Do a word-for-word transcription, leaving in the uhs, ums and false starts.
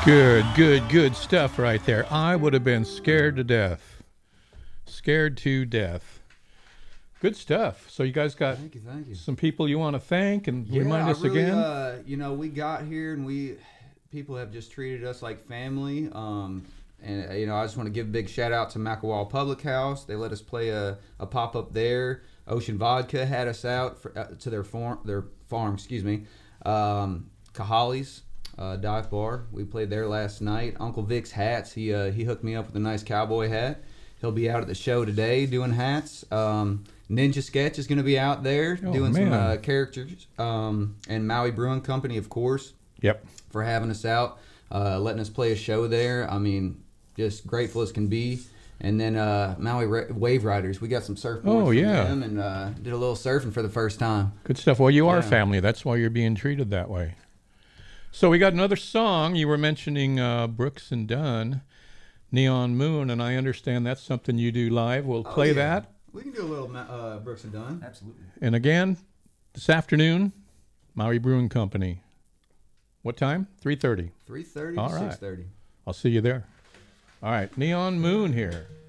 Good, good, good stuff right there. I would have been scared to death. Scared to death. Good stuff. So you guys got thank you, thank you. some people you want to thank and yeah, remind us I really, again? Uh, you know, we got here and we people have just treated us like family. Um, and, uh, you know, I just want to give a big shout out to Macawal Public House. They let us play a, a pop-up there. Ocean Vodka had us out for, uh, to their farm, their farm, excuse me. Um, Kahali's. Uh, dive bar. We played there last night. Uncle Vic's hats. He uh, he hooked me up with a nice cowboy hat. He'll be out at the show today doing hats. Um, Ninja Sketch is going to be out there oh, doing man. some uh, characters. Um, and Maui Brewing Company, of course. Yep. For having us out, uh, letting us play a show there. I mean, just grateful as can be. And then uh, Maui Ra- Wave Riders. We got some surfboards Oh, from yeah. them and uh, did a little surfing for the first time. Good stuff. Well, you are Yeah. family. That's why you're being treated that way. So we got another song. You were mentioning uh, Brooks and Dunn, Neon Moon, and I understand that's something you do live. We'll Oh, play yeah. that. We can do a little uh, Brooks and Dunn. Absolutely. And again, this afternoon, Maui Brewing Company. What time? three thirty. three thirty All to right. six thirty. I'll see you there. All right, Neon Moon here.